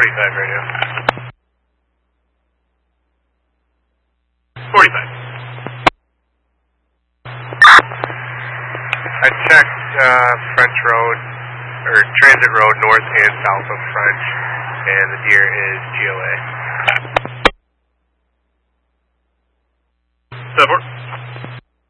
45 right now. 45. I checked French Road, or Transit Road north and south of French, and the deer is GOA.